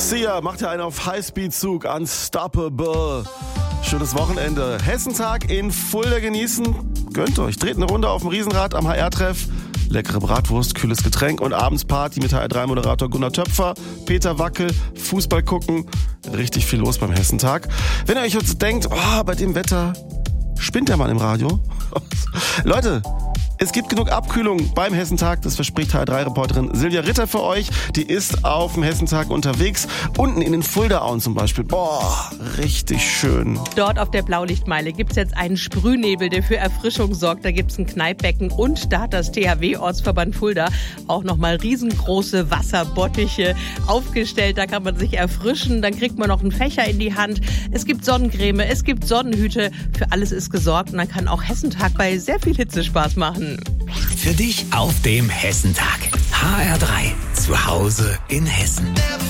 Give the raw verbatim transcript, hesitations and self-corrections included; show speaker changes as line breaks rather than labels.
Sia macht ja einen auf Highspeed-Zug. Unstoppable. Schönes Wochenende. Hessentag in Fulda genießen. Gönnt euch. Dreht eine Runde auf dem Riesenrad am H R-Treff. Leckere Bratwurst, kühles Getränk und abends Party mit H R drei Moderator Gunnar Töpfer, Peter Wackel, Fußball gucken. Richtig viel los beim Hessentag. Wenn ihr euch jetzt denkt, oh, bei dem Wetter spinnt der Mann im Radio. Leute, es gibt genug Abkühlung beim Hessentag, das verspricht H R drei Reporterin Silvia Ritter für euch. Die ist auf dem Hessentag unterwegs, unten in den Fuldaauen zum Beispiel. Boah, richtig schön.
Dort auf der Blaulichtmeile gibt's jetzt einen Sprühnebel, der für Erfrischung sorgt. Da gibt's ein Kneippbecken und da hat das T H W-Ortsverband Fulda auch nochmal riesengroße Wasserbottiche aufgestellt. Da kann man sich erfrischen, dann kriegt man noch einen Fächer in die Hand. Es gibt Sonnencreme, es gibt Sonnenhüte, für alles ist gesorgt und dann kann auch Hessentag bei sehr viel Hitze Spaß machen.
Für dich auf dem Hessentag. H R drei. Zu Hause in Hessen.